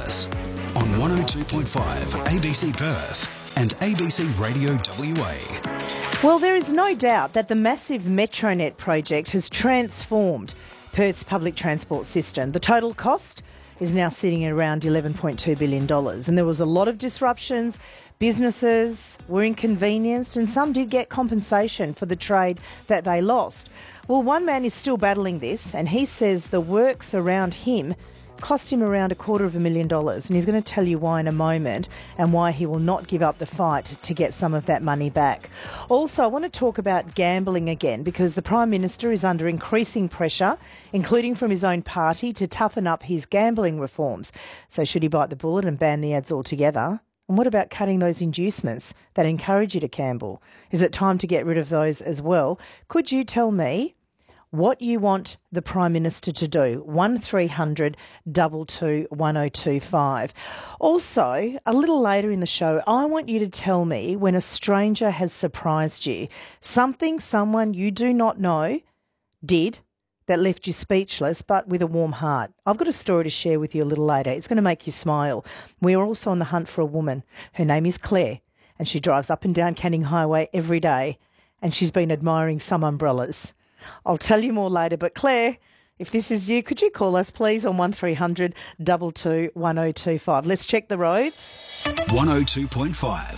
Mitzopoulos on 102.5 ABC Perth and ABC Radio WA. Well, there is no doubt that the massive Metronet project has transformed Perth's public transport system. The total cost is now sitting at around $11.2 billion. And there was a lot of disruptions. Businesses were inconvenienced and some did get compensation for the trade that they lost. Well, one man is still battling this and he says the works around him cost him around $250,000, and he's going to tell you why in a moment and why he will not give up the fight to get some of that money back. Also, I want to talk about gambling again because the Prime Minister is under increasing pressure, including from his own party, to toughen up his gambling reforms. So should he bite the bullet and ban the ads altogether? And what about cutting those inducements that encourage you to gamble? Is it time to get rid of those as well? Could you tell me what you want the Prime Minister to do? 1300 22 1025. Also, a little later in the show, I want you to tell me when a stranger has surprised you. Something someone you do not know did that left you speechless, but with a warm heart. I've got a story to share with you a little later. It's going to make you smile. We are also on the hunt for a woman. Her name is Claire, and she drives up and down Canning Highway every day, and she's been admiring some umbrellas. I'll tell you more later, but Claire, if this is you, could you call us please on 1300 22 1025. Let's check the roads. 102.5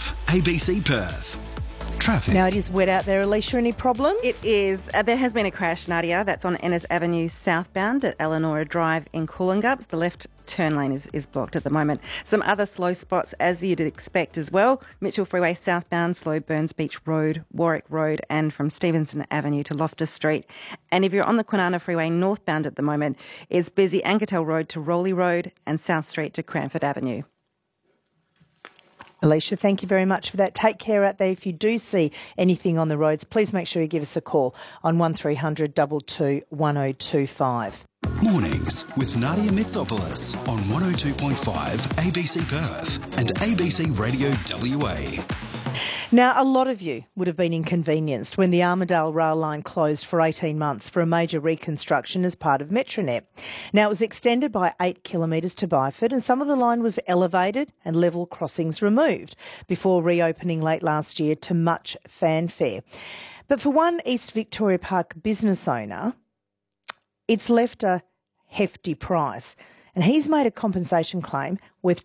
ABC Perth. Traffic. Now it is wet out there. Alicia, any problems? It is. There has been a crash, Nadia. That's on Ennis Avenue southbound at Eleanor Drive in Coolingubs. The left turn lane is blocked at the moment. Some other slow spots, as you'd expect as well. Mitchell Freeway southbound, slow Burns Beach Road, Warwick Road, and from Stevenson Avenue to Loftus Street. And if you're on the Kwinana Freeway northbound at the moment, it's busy Ankertel Road to Rowley Road and South Street to Cranford Avenue. Alicia, thank you very much for that. Take care out there. If you do see anything on the roads, please make sure you give us a call on 1300 22 1025. Mornings with Nadia Mitzopoulos on 102.5 ABC Perth and ABC Radio WA. Now, a lot of you would have been inconvenienced when the Armidale rail line closed for 18 months for a major reconstruction as part of Metronet. Now, it was extended by 8 kilometres to Byford and some of the line was elevated and level crossings removed before reopening late last year to much fanfare. But for one East Victoria Park business owner, it's left a hefty price. And he's made a compensation claim worth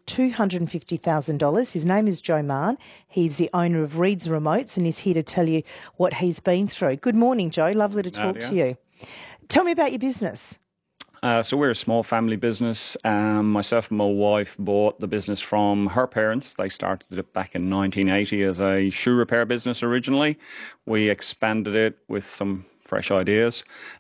$250,000. His name is Joe Mahon. He's the owner of Reed's Remotes and he's here to tell you what he's been through. Good morning, Joe. Lovely to talk to you. Tell me about your business. So we're a small family business. Myself and my wife bought the business from her parents. They started it back in 1980 as a shoe repair business originally. We expanded it with some fresh ideas,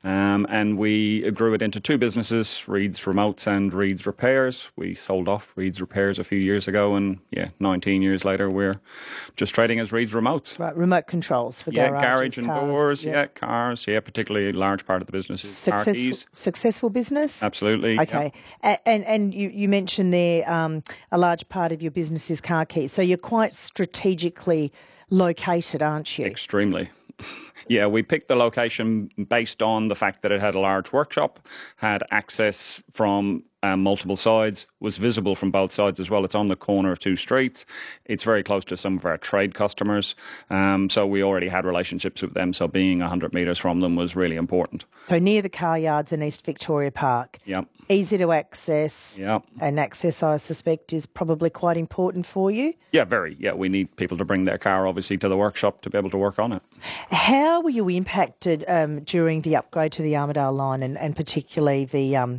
and we grew it into two businesses, Reed's Remotes and Reed's Repairs. We sold off Reed's Repairs a few years ago, and 19 years later, we're just trading as Reed's Remotes. Right, remote controls for garages, garage and cars, doors, cars, particularly a large part of the business is car keys. Successful business? Absolutely. Okay, and you mentioned there a large part of your business is car keys, so you're quite strategically located, aren't you? Extremely. Yeah, we picked the location based on the fact that it had a large workshop, had access from multiple sides, was visible from both sides as well. It's on the corner of two streets. It's very close to some of our trade customers. So we already had relationships with them. So being 100 metres from them was really important. So near the car yards in East Victoria Park. Yep. Easy to access. Yep. And access, I suspect, is probably quite important for you. Yeah, very. Yeah, we need people to bring their car, obviously, to the workshop to be able to work on it. How were you impacted during the upgrade to the Armidale line and particularly the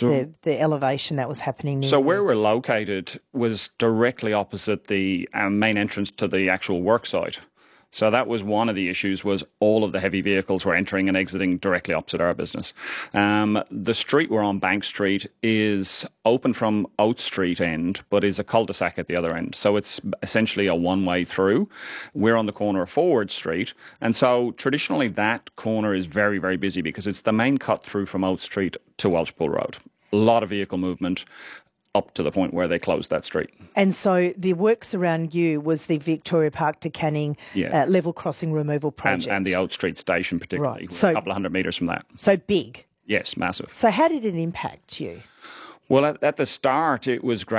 elevation that was happening near So where we're located was directly opposite the main entrance to the actual work site. So that was one of the issues, was all of the heavy vehicles were entering and exiting directly opposite our business. The street we're on, Bank Street, is open from Oat Street end, but is a cul-de-sac at the other end. So it's essentially a one-way through. We're on the corner of Forward Street. And so traditionally that corner is very, very busy because it's the main cut through from Oat Street to Welshpool Road. A lot of vehicle movement up to the point where they closed that street. And so the works around you was the Victoria Park to Canning level crossing removal project. And the Oat Street station particularly. Right. So, a couple of 100 metres from that. So big. Yes, massive. So how did it impact you? Well, at the start, it was